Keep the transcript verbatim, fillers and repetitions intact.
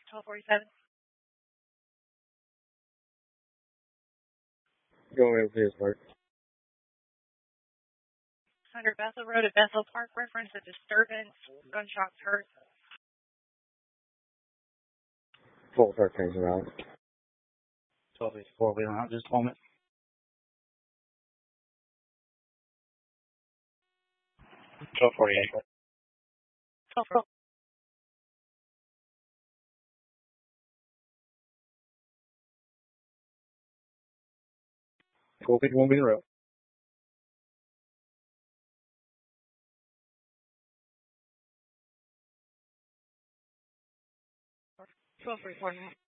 twelve forty-seven. Go ahead, please, Mark. one hundred Bethel Road at Bethel Park, reference a disturbance, gunshots heard. Full thirteen around. twelve fifty-four, wheeling out just a moment. twelve forty-eight. twelve forty-eight. twelve fifty-one, wheeling road. twelve forty-four now.